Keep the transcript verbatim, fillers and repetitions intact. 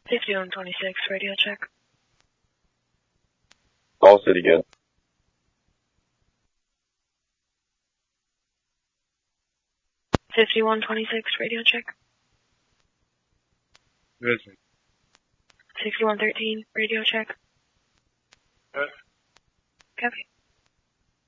fifty-one twenty-six, radio check. Call City again. fifty-one twenty-six, radio check. Vision. sixty-one thirteen, radio check. Good. Copy.